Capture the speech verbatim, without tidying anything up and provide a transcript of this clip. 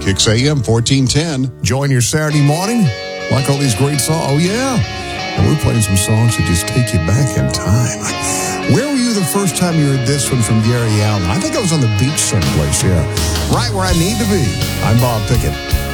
Kix A M fourteen ten. Join your Saturday morning. Like all these great songs. Oh, yeah. And we're playing some songs that just take you back in time. Where were you the first time you heard this one from Gary Allan? I think I was on the beach someplace, yeah. Right where I need to be. I'm Bob Pickett.